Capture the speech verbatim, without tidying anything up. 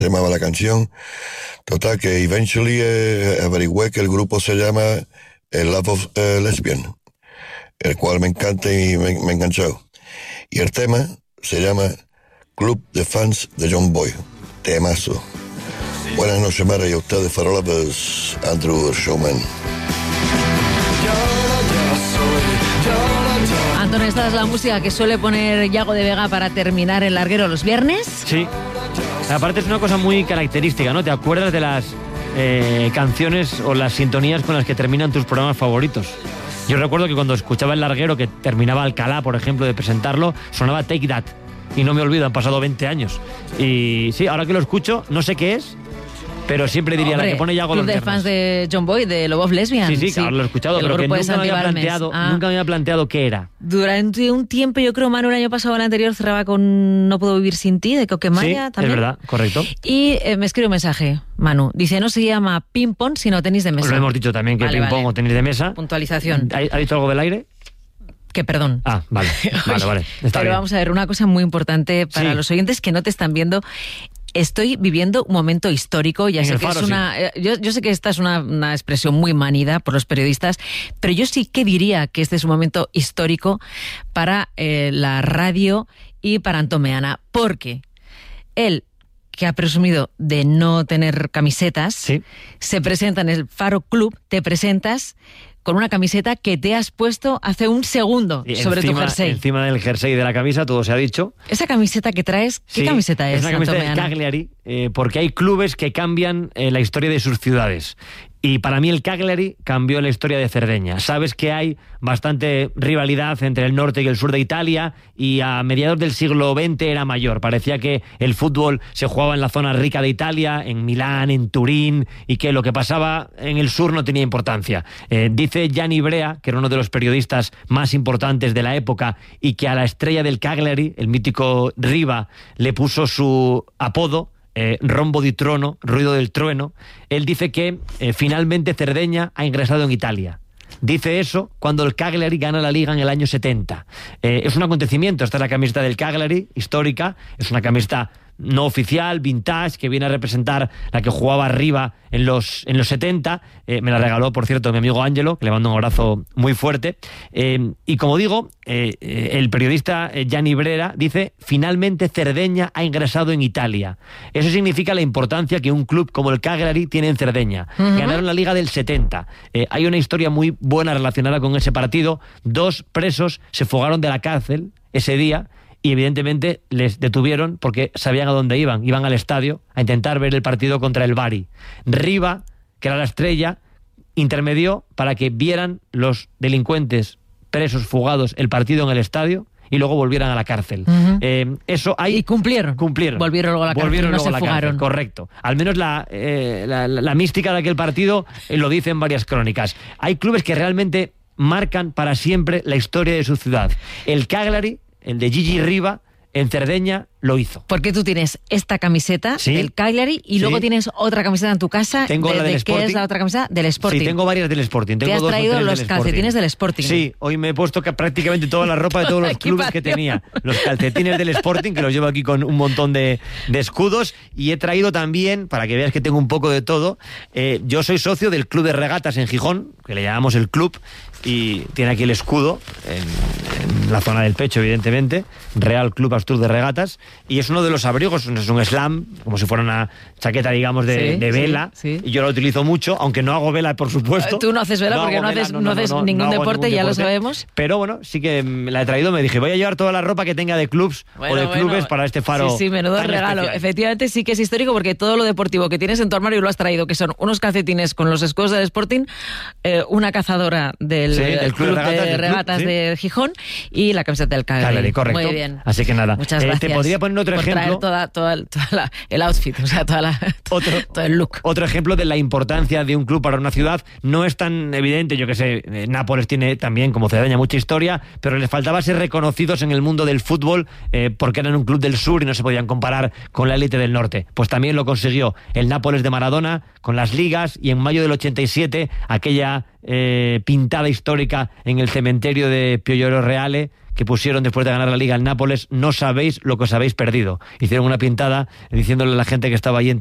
se llamaba la canción. Total, que eventually eh, averigüé que el grupo se llama el Love of eh, Lesbian, el cual me encanta y me, me enganchó. Y el tema se llama Club de Fans de John Boy. Temazo. Buenas noches, Mara, y a ustedes, Farolovers, Andrew Showman. Antonio, esta es la música que suele poner Yago de Vega para terminar el larguero los viernes. Sí. Aparte es una cosa muy característica, ¿no? ¿Te acuerdas de las eh, canciones o las sintonías con las que terminan tus programas favoritos? Yo recuerdo que cuando escuchaba el larguero, que terminaba Alcalá, por ejemplo, de presentarlo, sonaba Take That. Y no me olvido, han pasado veinte años. Y sí, ahora que lo escucho, no sé qué es, pero siempre diría, Hombre, la que pone Yago Club los de viernes. Fans de John Boy, de Love of Lesbian. Sí, sí, claro, lo he escuchado, el pero que grupo de nunca me, Santi había Balmes. planteado, Ah. nunca me había planteado qué era. Durante un tiempo, yo creo, Manu, el año pasado o el anterior, cerraba con No puedo vivir sin ti, de Coquemaya Sí, también. es verdad, correcto. Y eh, me escribe un mensaje, Manu. Dice, no se llama ping-pong, sino tenis de mesa. Lo hemos dicho también, que Vale, ping-pong vale. o tenis de mesa. Puntualización. ¿Ha, ha dicho algo del aire? Que perdón. Ah, vale, vale, vale. Está Pero bien. vamos a ver, una cosa muy importante para Sí. los oyentes que no te están viendo. Estoy viviendo un momento histórico, ya En sé el que Faro, es una, eh, yo, yo sé que esta es una, una expresión muy manida por los periodistas, pero yo sí que diría que este es un momento histórico para eh, la radio y para Antón Meana, porque él, que ha presumido de no tener camisetas, Sí. se presenta en el Faro Club, te presentas con una camiseta que te has puesto hace un segundo Y sobre encima, tu jersey. Encima del jersey de la camisa, todo se ha dicho. Esa camiseta que traes, ¿qué Sí, camiseta es? Es una camiseta Antón de Meana? Cagliari, eh, porque hay clubes que cambian eh, la historia de sus ciudades. Y para mí el Cagliari cambió la historia de Cerdeña. Sabes que hay bastante rivalidad entre el norte y el sur de Italia, y a mediados del siglo veinte era mayor. Parecía que el fútbol se jugaba en la zona rica de Italia, en Milán, en Turín, y que lo que pasaba en el sur no tenía importancia. Eh, dice Gianni Brea, que era uno de los periodistas más importantes de la época, y que a la estrella del Cagliari, el mítico Riva, le puso su apodo, Eh, rombo di trono, ruido del trueno. Él dice que eh, finalmente Cerdeña ha ingresado en Italia. Dice eso cuando el Cagliari gana la Liga en el año setenta. Eh, es un acontecimiento. Esta es la camiseta del Cagliari, histórica. Es una camiseta no oficial, vintage, que viene a representar la que jugaba arriba en los, en los setenta. Eh, me la regaló, por cierto, mi amigo Ángelo, que le mando un abrazo muy fuerte. Eh, y como digo, eh, eh, el periodista eh, Gianni Brera dice, finalmente Cerdeña ha ingresado en Italia. Eso significa la importancia que un club como el Cagliari tiene en Cerdeña. Uh-huh. Ganaron la Liga del setenta. Eh, hay una historia muy buena relacionada con ese partido. Dos presos se fugaron de la cárcel ese día, y evidentemente les detuvieron porque sabían a dónde iban. Iban al estadio a intentar ver el partido contra el Bari. Riva, que era la estrella, intermedió para que vieran los delincuentes presos fugados el partido en el estadio y luego volvieran a la cárcel. Uh-huh. Eh, eso hay, y cumplieron. Cumplieron. Volvieron luego a la cárcel, Volvieron no luego se a la fugaron. Cárcel, correcto. Al menos la, eh, la, la, la mística de aquel partido eh, lo dice en varias crónicas. Hay clubes que realmente marcan para siempre la historia de su ciudad. El Cagliari, el de Gigi Riva, en Cerdeña lo hizo. Porque tú tienes esta camiseta ¿Sí? del Cagliari y Sí. luego tienes otra camiseta en tu casa. Tengo de, la del de Sporting. ¿Qué es la otra camiseta? Del Sporting. Sí, tengo varias del Sporting. Tengo Te has dos o traído tres los del calcetines Sporting. del Sporting. Sí, hoy me he puesto que prácticamente toda la ropa de todos los clubes que tenía. Los calcetines del Sporting, que los llevo aquí con un montón de, de escudos, y he traído también, para que veas que tengo un poco de todo, eh, yo soy socio del Club de Regatas en Gijón, que le llamamos el club, y tiene aquí el escudo en, en la zona del pecho, evidentemente, Real Club Astur de Regatas, y es uno de los abrigos, es un slam, como si fuera una chaqueta, digamos, de, Sí, de vela, sí, sí. y yo lo utilizo mucho, aunque no hago vela, por supuesto. Tú no haces vela porque hago no vela, haces, no haces no, ningún no hago deporte, ningún ya lo deporte. sabemos. Pero bueno, sí que me la he traído, me dije, voy a llevar toda la ropa que tenga de clubs Bueno, o de bueno. clubes para este faro. Sí, sí, menudo tan regalo. especial. Efectivamente sí que es histórico porque todo lo deportivo que tienes en tu armario lo has traído, que son unos calcetines con los escudos del Sporting, eh, una cazadora del, Sí, del club, club de regatas, de, del club, regatas sí. de Gijón y la camiseta del Cagliari. Cagliari, correcto. Muy bien. Así que nada. Muchas Eh, gracias. te podría poner otro por ejemplo. traer toda, toda, toda la, el outfit, o sea, toda la, Otro, todo el look. Otro ejemplo de la importancia de un club para una ciudad. No es tan evidente, yo que sé, eh, Nápoles tiene también, como Cerdeña, mucha historia, pero les faltaba ser reconocidos en el mundo del fútbol eh, porque eran un club del sur y no se podían comparar con la élite del norte. Pues también lo consiguió el Nápoles de Maradona con las ligas, y en mayo del ochenta y siete aquella eh, pintada histórica en el cementerio de Piolloro Reale, que pusieron después de ganar la Liga al Nápoles, no sabéis lo que os habéis perdido. Hicieron una pintada diciéndole a la gente que estaba allí en